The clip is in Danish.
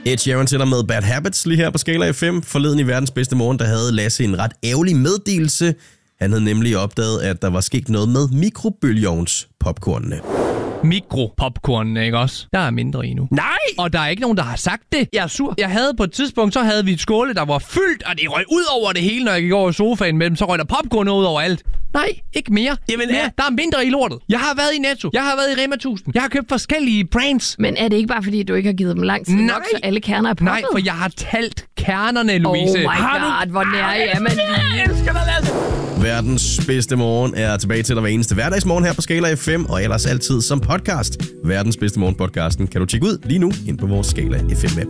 Ed Sheeran til dig med Bad Habits lige her på Skala FM. Forleden i verdens bedste morgen, der havde Lasse en ret ærgerlig meddelelse. Han havde nemlig opdaget, at der var sket noget med mikrobølgeovns-popcornene. Mikropopcornene, ikke også? Der er mindre i nu. Nej! Og der er ikke nogen, der har sagt det. Jeg er sur. Jeg havde på et tidspunkt, så havde vi et skåle, der var fyldt, og det røg ud over det hele, når jeg gik over i sofaen med dem. Så røg der popcorn ud over alt. Nej, ikke mere. Jamen, der er mindre i lortet. Jeg har været i Netto. Jeg har været i Rema 1000. Jeg har købt forskellige brands. Men er det ikke bare, fordi du ikke har givet dem lang tid nok, så alle kerner er poppet? Nej, for jeg har talt kernerne, Louise. Oh my god, hvor nær er man lige. Jeg elsker dig, Lasse. Verdens bedste morgen er tilbage til dig hver eneste hverdagsmorgen her på Skala FM, og ellers altid som podcast. Verdens bedste morgen podcasten kan du tjekke ud lige nu ind på vores Skala FM app.